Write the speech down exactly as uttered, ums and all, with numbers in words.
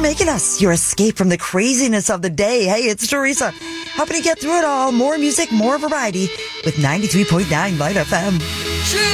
making us your escape from the craziness of the day. Hey, it's Teresa, helping you get through it all. More music, more variety with ninety-three point nine Light F M. Shit!